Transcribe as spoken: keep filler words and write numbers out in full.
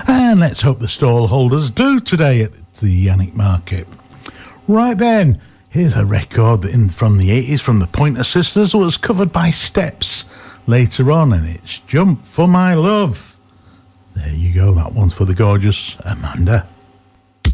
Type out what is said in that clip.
And let's hope the stall holders do today at the Yannick Market. Right then, here's a record in, from the eighties from the Pointer Sisters, was covered by Steps later on, and it's Jump for My Love. There you go, that one's for the gorgeous Amanda.